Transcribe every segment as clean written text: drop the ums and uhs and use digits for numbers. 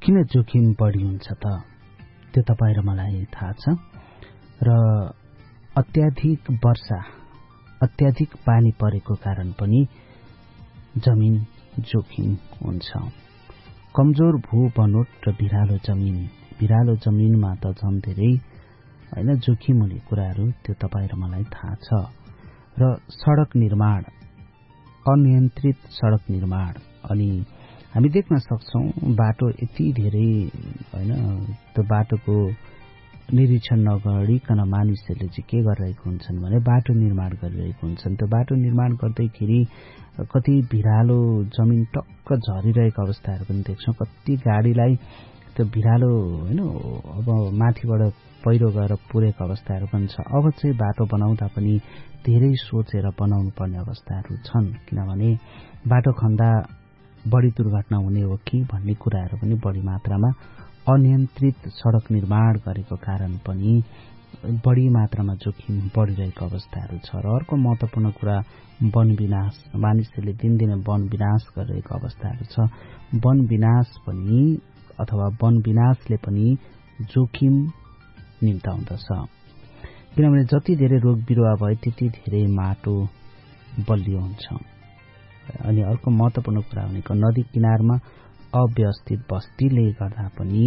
किन जोखिम बढी हुन्छ त त्यो तपाईँ र मलाई थाहा छ। र अत्याधिक वर्षा, अत्याधिक पानी परेको कारण पनि जमिन जोखिम हुन्छ। कमजोर भू बनोट र भिरालो जमिनमा त झन् धेरै हैन जोखिम हुने कुराहरू त्यो तपाईँ र मलाई थाहा छ। र सडक निर्माण, अनियन्त्रित सडक निर्माण, अनि हामी देख्न सक्छौं बाटो यति धेरै हैन त्यो बाटोको निरीक्षण नगरिकन मानिसहरूले चाहिँ के गरिरहेको हुन्छन् भने बाटो निर्माण गरिरहेको हुन्छन्। त्यो बाटो निर्माण गर्दैखेरि कति भिरालो जमिन टक्क झरिरहेको अवस्थाहरू पनि देख्छौं। कति गाडीलाई त्यो भिरालो हैन अब माथिबाट पहिरो गएर पुरेको अवस्थाहरू पनि छ। अब चाहिँ बाटो बनाउँदा पनि धेरै सोचेर बनाउनु पर्ने अवस्थाहरू छन्, किनभने बाटो खन्दा बढी दुर्घटना हुने हो कि भन्ने कुराहरू पनि बढी मात्रामा अनियन्त्रित सडक निर्माण गरेको कारण पनि बढी मात्रामा जोखिम बढिरहेको अवस्थाहरू छ। र अर्को महत्वपूर्ण कुरा वन विनाश, मानिसहरूले दिनदिनै वन विनाश गरिरहेको अवस्थाहरू छ। वन विनाश पनि अथवा वन विनाशले पनि जोखिम निम्ताउँदछ, किनभने जति धेरै रुख बिरुवा भए त्यति धेरै माटो बलियो हुन्छ। अनि अर्को महत्वपूर्ण कुरा भनेको नदी किनारमा अव्यवस्थित बस्तीले गर्दा पनि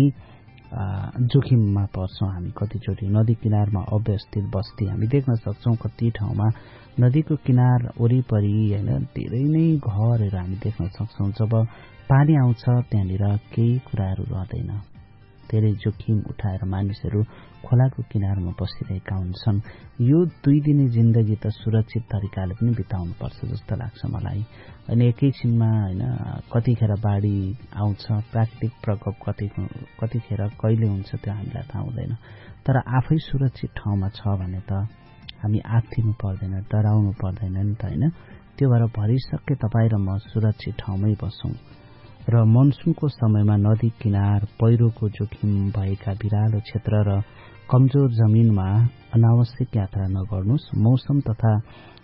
जोखिममा पर्छौं हामी। कतिचोटि नदी किनारमा अव्यवस्थित बस्ती हामी देख्न सक्छौं। कति ठाउँमा नदीको किनार वरिपरि हैन धेरै नै घरहरू हामी देख्न सक्छौं। जब पानी आउँछ त्यहाँनिर केही कुराहरू रहँदैन, धेरै जोखिम उठाएर मानिसहरू खोलाको किनारमा बसिरहेका हुन्छन्। यो 2 दिने जिन्दगी त सुरक्षित तरिकाले पनि बिताउनु पर्छ जस्तो लाग्छ मलाई। अनि एकैछिनमा हैन कतिखेर बाढी आउँछ, प्राकृतिक प्रकोप कतिखेर कहिले हुन्छ त्यो हामीलाई थाहा हुँदैन। तर आफै सुरक्षित ठाउँमा छ भने त हामी आत्तिनु पर्दैन, डराउनु पर्दैन नि त हैन। त्यो भएर भरिसक्कै तपाईँ र म सुरक्षित ठाउँमै बसौं। र मनसुनको समयमा नदी किनार, पहिरोको जोखिम भएका भिरालो क्षेत्र र कमजोर जमिनमा अनावश्यक यात्रा नगर्नुस्। मौसम तथा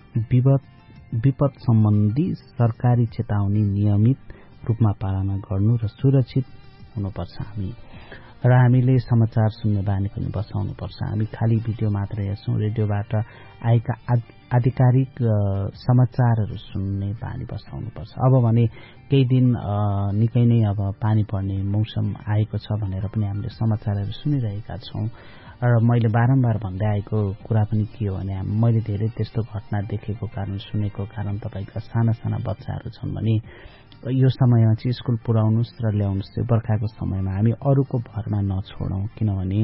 विपद सम्बन्धी सरकारी चेतावनी नियमित रूपमा पालना गर्नु र सुरक्षित हुनुपर्छ हामी। र हामीले समाचार सुन्ने बानी पनि बसाउनुपर्छ। हामी खाली भिडियो मात्र हेर्छौं, रेडियोबाट आएका आधिकारिक समाचारहरू सुन्ने बानी बसाउनुपर्छ। अब भने केही दिन निकै नै अब पानी पर्ने मौसम आएको छ भनेर पनि हामीले समाचारहरू सुनिरहेका छौं। र मैले बारम्बार भन्दै आएको कुरा पनि के हो भने मैले धेरै त्यस्तो घटना देखेको कारण, सुनेको कारण तपाईका साना साना बच्चाहरू छन् भने यो समयमा चाहिँ स्कुल पुर्याउनुस् र ल्याउनुस्। त्यो बर्खाको समयमा हामी अरूको भरमा नछोडौं, किनभने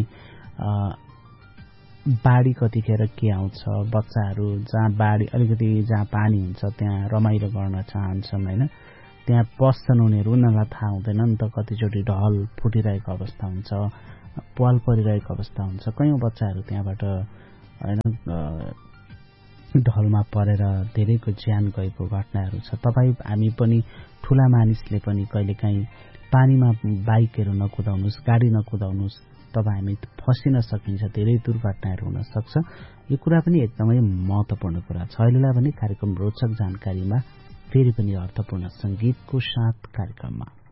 बाढी कतिखेर के आउँछ, बच्चाहरू जहाँ बाढी अलिकति जहाँ पानी हुन्छ त्यहाँ रमाइलो गर्न चाहन्छन् हैन, त्यहाँ बस्छन् उनीहरू, उनीहरूलाई थाहा हुँदैन नि त। कतिचोटि ढल फुटिरहेको अवस्था हुन्छ, पाल परिरहेको अवस्था हुन्छ, कयौं बच्चाहरू त्यहाँबाट हैन ढलमा परेर धेरैको ज्यान गएको घटनाहरू छ। तपाईँ हामी पनि ठूला मानिसले पनि कहिलेकाहीँ पानीमा बाइकहरू नकुदाउनुस्, गाडी नकुदाउनुस्, तब हामी फसिन सकिन्छ, धेरै दुर्घटनाहरू हुन सक्छ। यो कुरा पनि एकदमै महत्वपूर्ण कुरा छ। अहिलेलाई भने कार्यक्रम रोचक जानकारीमा फेरि पनि अर्थपूर्ण संगीतको साथ कार्यक्रममा